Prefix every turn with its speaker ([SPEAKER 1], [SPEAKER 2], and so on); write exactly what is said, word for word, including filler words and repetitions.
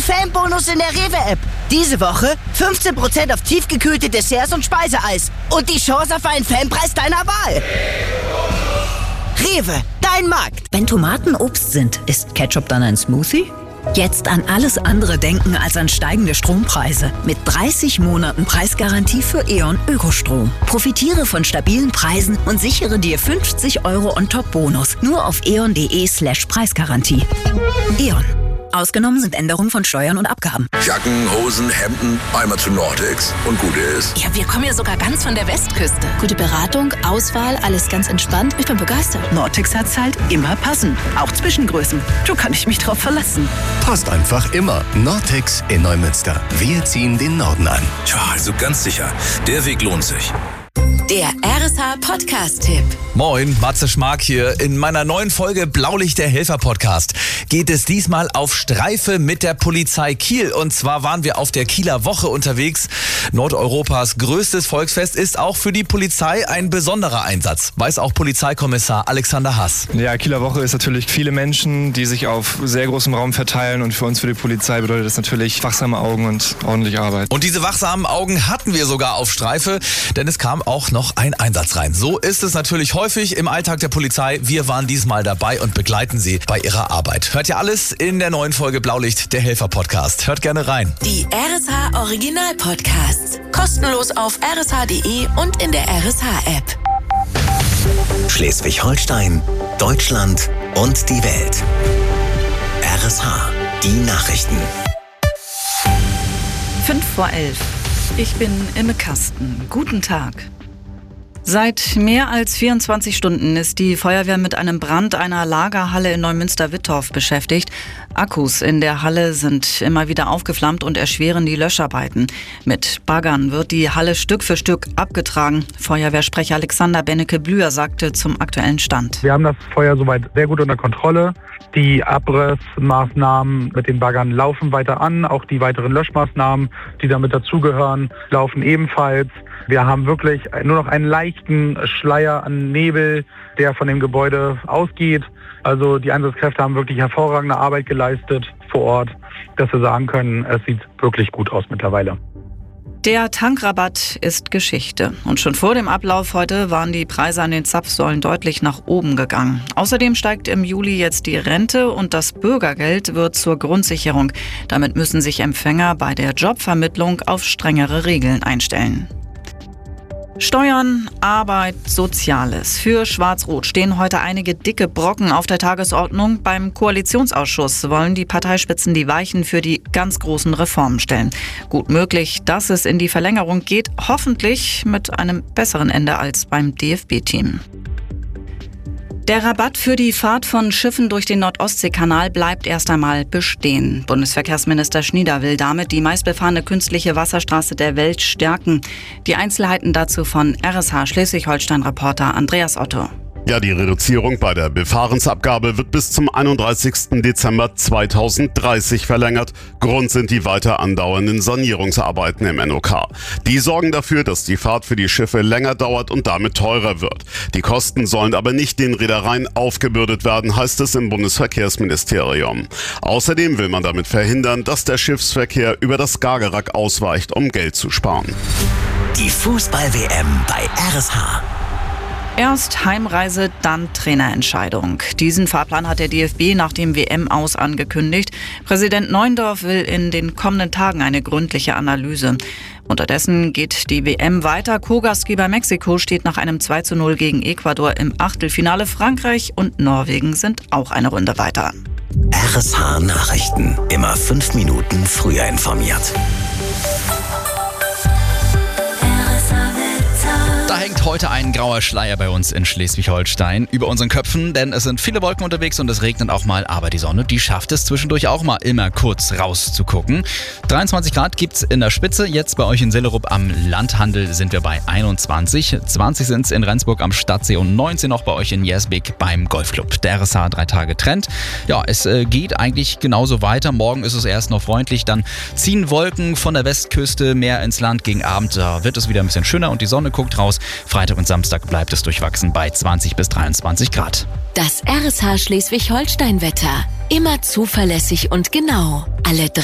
[SPEAKER 1] Fanbonus in der Rewe-App. Diese Woche fünfzehn Prozent auf tiefgekühlte Desserts und Speiseeis. Und die Chance auf einen Fanpreis deiner Wahl. Rewe, dein Markt.
[SPEAKER 2] Wenn Tomaten Obst sind, ist Ketchup dann ein Smoothie? Jetzt an alles andere denken als an steigende Strompreise. Mit dreißig Monaten Preisgarantie für E.ON Ökostrom. Profitiere von stabilen Preisen und sichere dir fünfzig Euro On-Top-Bonus. Nur auf eon.de slash Preisgarantie. E.ON. Ausgenommen sind Änderungen von Steuern und Abgaben.
[SPEAKER 3] Jacken, Hosen, Hemden, einmal zu Nortex. Und gut ist.
[SPEAKER 4] Ja, wir kommen ja sogar ganz von der Westküste.
[SPEAKER 5] Gute Beratung, Auswahl, alles ganz entspannt. Ich bin begeistert.
[SPEAKER 2] Nortex hat's halt immer passen. Auch Zwischengrößen. Da kann ich mich drauf verlassen.
[SPEAKER 6] Passt einfach immer. Nortex in Neumünster. Wir ziehen den Norden an.
[SPEAKER 3] Tja, also ganz sicher. Der Weg lohnt sich.
[SPEAKER 4] Der R S H-Podcast-Tipp.
[SPEAKER 7] Moin, Matze Schmark hier. In meiner neuen Folge Blaulicht der Helfer-Podcast geht es diesmal auf Streife mit der Polizei Kiel. Und zwar waren wir auf der Kieler Woche unterwegs. Nordeuropas größtes Volksfest ist auch für die Polizei ein besonderer Einsatz, weiß auch Polizeikommissar Alexander Hass.
[SPEAKER 8] Ja, Kieler Woche ist natürlich viele Menschen, die sich auf sehr großem Raum verteilen. Und für uns, für die Polizei, bedeutet das natürlich wachsame Augen und ordentliche Arbeit.
[SPEAKER 7] Und diese wachsamen Augen hatten wir sogar auf Streife, denn es kam auch noch ein Einsatz rein. So ist es natürlich häufig im Alltag der Polizei. Wir waren diesmal dabei und begleiten Sie bei Ihrer Arbeit. Hört ihr alles in der neuen Folge Blaulicht, der Helfer-Podcast. Hört gerne rein.
[SPEAKER 4] Die R S H-Original-Podcasts. Kostenlos auf r s h punkt d e und in der R S H-App.
[SPEAKER 6] Schleswig-Holstein, Deutschland und die Welt. R S H, die Nachrichten.
[SPEAKER 9] Fünf vor elf. Ich bin Imme Kasten. Guten Tag. Seit mehr als vierundzwanzig Stunden ist die Feuerwehr mit einem Brand einer Lagerhalle in Neumünster-Wittorf beschäftigt. Akkus in der Halle sind immer wieder aufgeflammt und erschweren die Löscharbeiten. Mit Baggern wird die Halle Stück für Stück abgetragen. Feuerwehrsprecher Alexander Bennecke-Blüher sagte zum aktuellen Stand.
[SPEAKER 10] Wir haben das Feuer soweit sehr gut unter Kontrolle. Die Abrissmaßnahmen mit den Baggern laufen weiter an. Auch die weiteren Löschmaßnahmen, die damit dazugehören, laufen ebenfalls. Wir haben wirklich nur noch einen leichten Schleier an Nebel, der von dem Gebäude ausgeht. Also die Einsatzkräfte haben wirklich hervorragende Arbeit geleistet vor Ort, dass wir sagen können, es sieht wirklich gut aus mittlerweile.
[SPEAKER 9] Der Tankrabatt ist Geschichte. Und schon vor dem Ablauf heute waren die Preise an den Zapfsäulen deutlich nach oben gegangen. Außerdem steigt im Juli jetzt die Rente und das Bürgergeld wird zur Grundsicherung. Damit müssen sich Empfänger bei der Jobvermittlung auf strengere Regeln einstellen. Steuern, Arbeit, Soziales. Für Schwarz-Rot stehen heute einige dicke Brocken auf der Tagesordnung. Beim Koalitionsausschuss wollen die Parteispitzen die Weichen für die ganz großen Reformen stellen. Gut möglich, dass es in die Verlängerung geht, hoffentlich mit einem besseren Ende als beim D F B-Team. Der Rabatt für die Fahrt von Schiffen durch den Nord-Ostsee-Kanal bleibt erst einmal bestehen. Bundesverkehrsminister Schnieder will damit die meistbefahrene künstliche Wasserstraße der Welt stärken. Die Einzelheiten dazu von R S H Schleswig-Holstein-Reporter Andreas Otto.
[SPEAKER 11] Ja, die Reduzierung bei der Befahrensabgabe wird bis zum einunddreißigsten Dezember zweitausenddreißig verlängert. Grund sind die weiter andauernden Sanierungsarbeiten im N O K. Die sorgen dafür, dass die Fahrt für die Schiffe länger dauert und damit teurer wird. Die Kosten sollen aber nicht den Reedereien aufgebürdet werden, heißt es im Bundesverkehrsministerium. Außerdem will man damit verhindern, dass der Schiffsverkehr über das Skagerrak ausweicht, um Geld zu sparen.
[SPEAKER 6] Die Fußball-W M bei R S H.
[SPEAKER 9] Erst Heimreise, dann Trainerentscheidung. Diesen Fahrplan hat der D F B nach dem W M-Aus angekündigt. Präsident Neuendorf will in den kommenden Tagen eine gründliche Analyse. Unterdessen geht die W M weiter. Co-Gastgeber Mexiko steht nach einem zwei zu null gegen Ecuador im Achtelfinale. Frankreich und Norwegen sind auch eine Runde weiter.
[SPEAKER 6] R S H Nachrichten. Immer fünf Minuten früher informiert.
[SPEAKER 12] Da hängt heute ein grauer Schleier bei uns in Schleswig-Holstein über unseren Köpfen, denn es sind viele Wolken unterwegs und es regnet auch mal, aber die Sonne, die schafft es zwischendurch auch mal immer kurz rauszugucken. dreiundzwanzig Grad gibt's in der Spitze, jetzt bei euch in Sellerup am Landhandel sind wir bei einundzwanzig, zwanzig sind's in Rendsburg am Stadtsee und neunzehn noch bei euch in Jersbek beim Golfclub. Der R S H drei Tage Trend. Ja, es äh, geht eigentlich genauso weiter. Morgen ist es erst noch freundlich, dann ziehen Wolken von der Westküste mehr ins Land. Gegen Abend da wird es wieder ein bisschen schöner und die Sonne guckt raus. Freitag und Samstag bleibt es durchwachsen bei zwanzig bis dreiundzwanzig Grad.
[SPEAKER 4] Das R S H Schleswig-Holstein-Wetter. Immer zuverlässig und genau. Alle